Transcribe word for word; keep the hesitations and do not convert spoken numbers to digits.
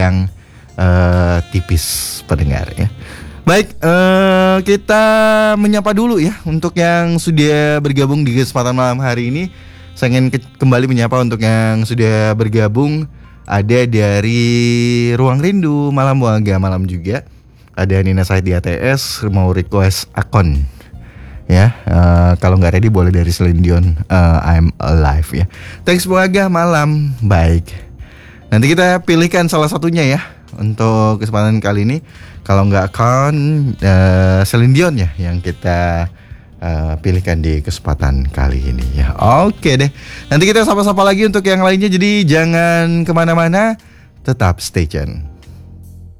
yang uh, tipis pendengar ya. Baik, uh, kita menyapa dulu ya untuk yang sudah bergabung di kesempatan malam hari ini. Saya ingin ke- kembali menyapa untuk yang sudah bergabung. Ada dari Ruang Rindu, malam warga malam juga. Ada Nina Said di A T S mau request akun. Ya, uh, kalau nggak ready boleh dari Celine Dion, uh, I'm Alive ya. Thanks warga malam, baik. Nanti kita pilihkan salah satunya ya untuk kesempatan kali ini. Kalau nggak account uh, Celine Dion ya yang kita uh, pilihkan di kesempatan kali ini ya. Oke deh. Nanti kita sapa-sapa lagi untuk yang lainnya. Jadi jangan kemana-mana, tetap stay tune.